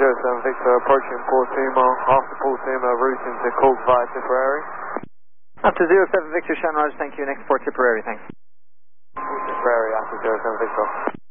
07 Victor, approaching Portuma, after Portuma, routing to Cork via Tipperary. After 07 Victor, Shannon Rogers, thank you, next port Tipperary, thanks. Tipperary, after 07 Victor.